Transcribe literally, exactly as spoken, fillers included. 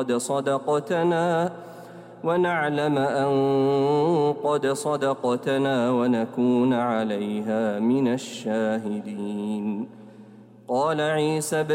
قد صدقتنا ونعلم أن قد صدقتنا ونكون عليها من الشاهدين. قال عيسى